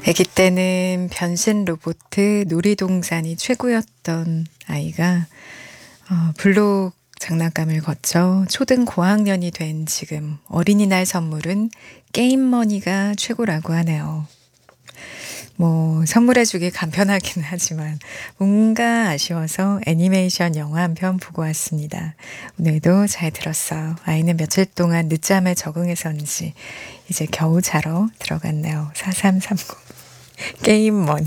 아기 때는 변신 로봇 놀이동산이 최고였던 아이가 블록 장난감을 거쳐 초등 고학년이 된 지금 어린이날 선물은 게임머니가 최고라고 하네요. 뭐 선물해주기 간편하긴 하지만 뭔가 아쉬워서 애니메이션 영화 한 편 보고 왔습니다. 오늘도 잘 들었어요. 아이는 며칠 동안 늦잠에 적응해서인지 이제 겨우 자러 들어갔네요. 4330 게임머니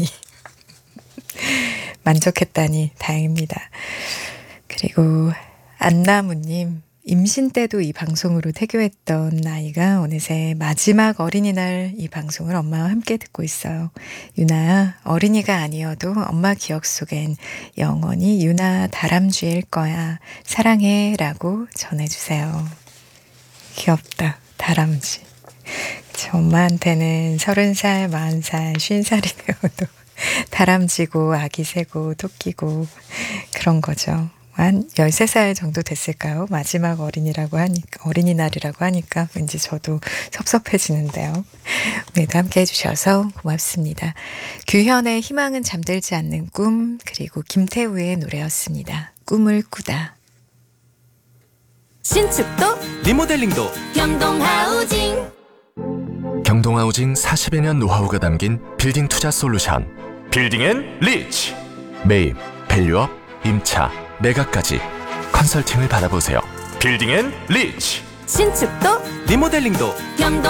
만족했다니 다행입니다. 그리고 안나무님, 임신 때도 이 방송으로 태교했던 아이가 어느새 마지막 어린이날 이 방송을 엄마와 함께 듣고 있어요. 유나야, 어린이가 아니어도 엄마 기억 속엔 영원히 유나 다람쥐일 거야. 사랑해 라고 전해주세요. 귀엽다. 다람쥐. 엄마한테는 30살, 40살, 50살이 되어도 다람쥐고 아기 새고 토끼고 그런 거죠. 한 13살 정도 됐을까요? 마지막 어린이날이라고 하니까 왠지 저도 섭섭해지는데요. 오늘도 함께 해주셔서 고맙습니다. 규현의 희망은 잠들지 않는 꿈, 그리고 김태우의 노래였습니다. 꿈을 꾸다. 신축도 리모델링도 경동하우징. 경동하우징 40여 년 노하우가 담긴 빌딩 투자 솔루션. 빌딩앤리치. 매입, 밸류업, 임차, 매각까지 컨설팅을 받아보세요. 빌딩앤리치. 신축도 리모델링도 경동